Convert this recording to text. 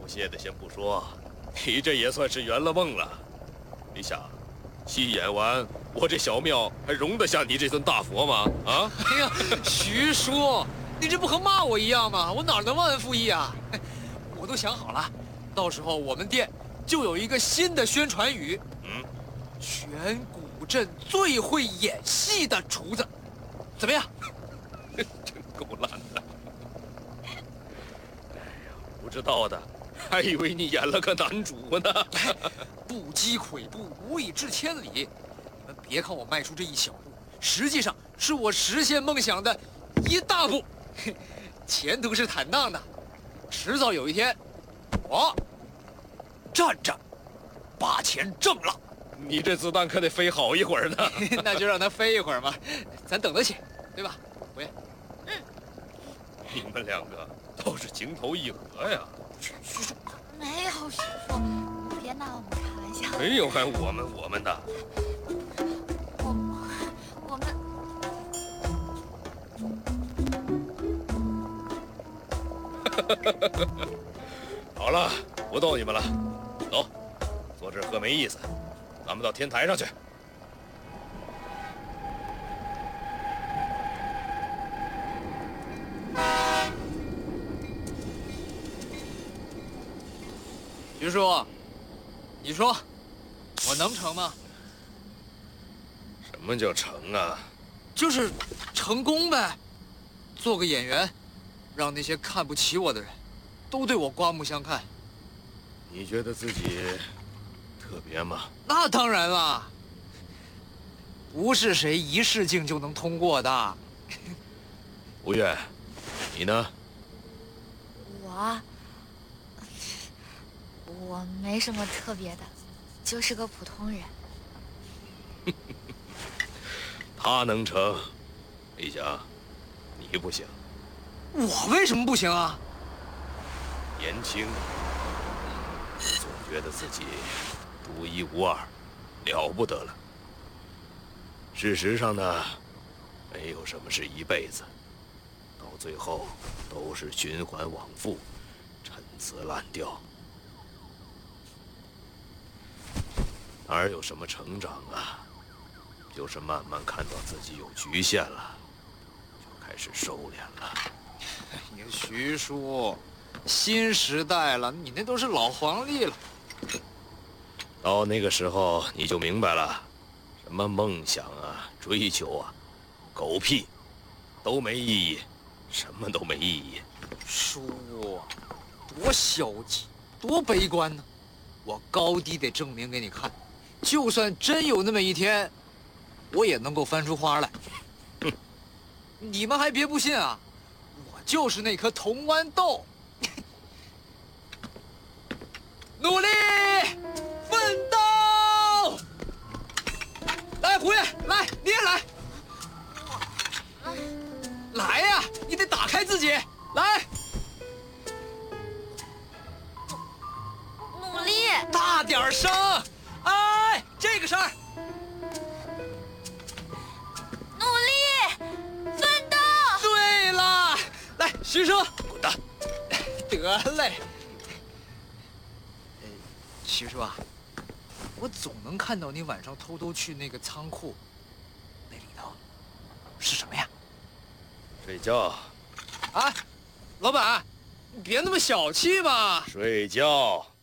谢的先不说，你这也算是圆了梦了。你想，戏演完，我这小庙还容得下你这尊大佛吗？啊！ 哎呀，徐叔，你这不和骂我一样吗？我哪能忘恩负义啊？我都想好了，到时候我们店就有一个新的宣传语，全古镇最会演戏的厨子，怎么样？ 真够烂的！哎呀，不知道的，还以为你演了个男主呢。 不积跬步，无以至千里。你们别看我迈出这一小步，实际上是我实现梦想的一大步。前途是坦荡的，迟早有一天，我站着把钱挣了。 你这子弹可得飞好一会儿呢。 那就让它飞一会儿嘛，咱等得起，对吧？胡爷。 你们两个倒是情投意合呀。 徐叔，没有徐叔，别拿我们开玩笑。 没有还我们的。 我们。 好了，不逗你们了，走，坐这儿喝没意思，咱们到天台上去。 徐叔，你说我能成吗？ 什么叫成啊？ 就是成功呗，做个演员，让那些看不起我的人，都对我刮目相看。 你觉得自己特别吗？ 那当然啦，不是谁一试镜就能通过的。 吴越，你呢？ 我没什么特别的，就是个普通人。 他能成，李想，你不行。 我为什么不行啊？ 年轻，总觉得自己独一无二，了不得了。事实上呢，没有什么是一辈子，到最后都是循环往复，陈词滥调。哪有什么成长啊？就是慢慢看到自己有局限了，就开始收敛了。 你徐叔，新时代了，你那都是老黄历了。 到那个时候你就明白了，什么梦想啊、追求啊，狗屁，都没意义，什么都没意义。 叔，多消极，多悲观呢！我高低得证明给你看，就算真有那么一天，我也能够翻出花来。 哼， 你们还别不信啊，我就是那颗铜豌豆。努力奋斗！来，胡爷，来，你也来。来呀，你得打开自己，来。 努力， 大点声！哎，这个声儿。 努力，奋斗！ 对了，来，徐叔， 滚蛋！ 得嘞。徐叔啊，我总能看到你晚上偷偷去那个仓库，那里头是什么呀？ 睡觉。 啊，老板，你别那么小气嘛。 睡觉。